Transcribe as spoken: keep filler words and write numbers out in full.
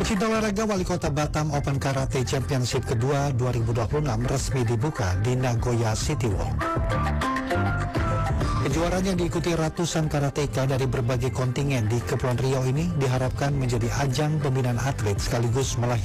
Pecinta olahraga, Wali Kota Batam Open Karate Championship kedua dua ribu dua puluh enam resmi dibuka di Nagoya City Walk. Kejuaraan yang diikuti ratusan karateka dari berbagai kontingen di Kepulauan Riau ini diharapkan menjadi ajang pembinaan atlet sekaligus melahirkan